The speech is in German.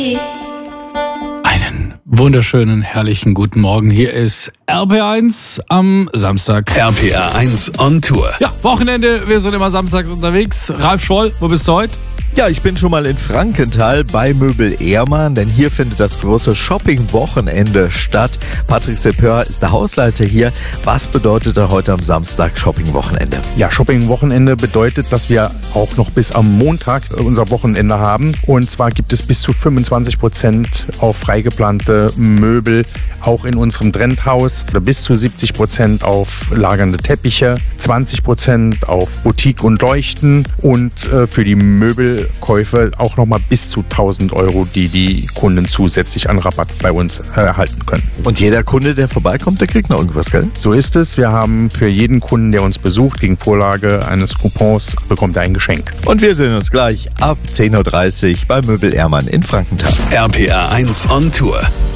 Einen wunderschönen, herrlichen guten Morgen. Hier ist RPR1 am Samstag. RPR1 on Tour. Ja, Wochenende, wir sind immer samstags unterwegs. Ralf Scholl, wo bist du heute? Ja, ich bin schon mal in Frankenthal bei Möbel Ehrmann, denn hier findet das große Shopping-Wochenende statt. Patrick Sepeur ist der Hausleiter hier. Was bedeutet da heute am Samstag Shopping-Wochenende? Ja, Shopping-Wochenende bedeutet, dass wir auch noch bis am Montag unser Wochenende haben. Und zwar gibt es bis zu 25% auf freigeplante Möbel, auch in unserem Trendhaus. Bis zu 70% auf lagernde Teppiche, 20% auf Boutique und Leuchten und für die Möbelkäufe auch nochmal bis zu 1.000 Euro, die die Kunden zusätzlich an Rabatt bei uns erhalten können. Und jeder Kunde, der vorbeikommt, der kriegt noch irgendwas, gell? So ist es. Wir haben für jeden Kunden, der uns besucht, gegen Vorlage eines Coupons, bekommt er ein Geschenk. Und wir sehen uns gleich ab 10.30 Uhr bei Möbel Ehrmann in Frankenthal. RPR1 on Tour.